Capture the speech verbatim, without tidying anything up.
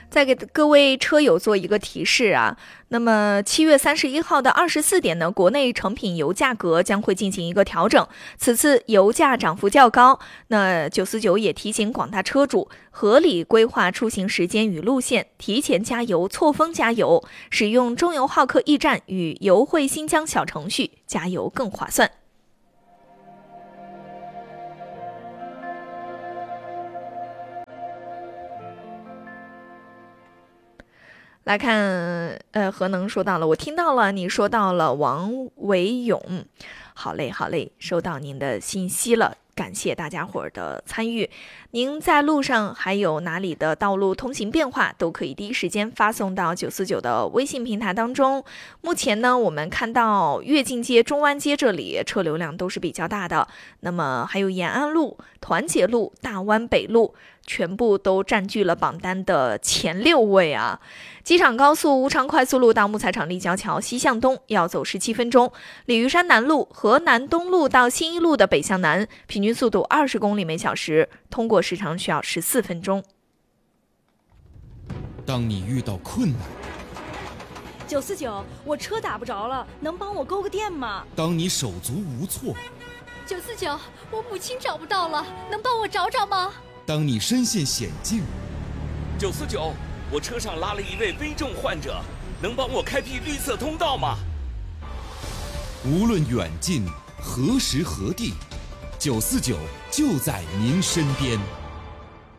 再给各位车友做一个提示啊，那么七月三十一号的二十四点呢，国内成品油价格将会进行一个调整。此次油价涨幅较高，那九四九也提醒广大车主合理规划出行时间与路线，提前加油、错峰加油，使用中油浩克驿站与油汇新疆小程序加油更划算。来看，呃，何能说到了，我听到了，你说到了王维勇，好嘞，好嘞，收到您的信息了，感谢大家伙儿的参与。您在路上还有哪里的道路通行变化，都可以第一时间发送到九四九的微信平台当中。目前呢，我们看到跃进街、中湾街这里车流量都是比较大的，那么还有延安路、团结路、大湾北路，全部都占据了榜单的前六位啊。机场高速无偿快速路到木材厂立交桥西向东要走十七分钟，鲤鱼山南路、河南东路到新一路的北向南，平均速度二十公里每小时，通过时长需要十四分钟。 当你遇到困难， 九四九，我车打不着了，能帮我勾个电吗？ 当你手足无措， 九四九，我母亲找不到了，能帮我找找吗？ 当你身陷险境， 九四九，我车上拉了一位危重患者，能帮我开辟绿色通道吗？ 无论远近，何时何地，九四九就在您身边。